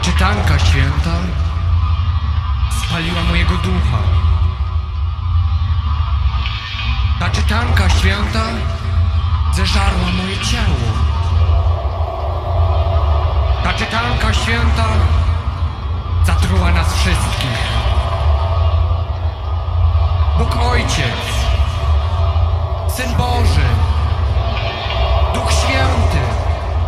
czytanka święta spaliła mojego ducha. Ta czytanka święta zeżarła moje ciało. Ta czytanka święta zatruła nas wszystkich. Bóg Ojciec, Syn Boży,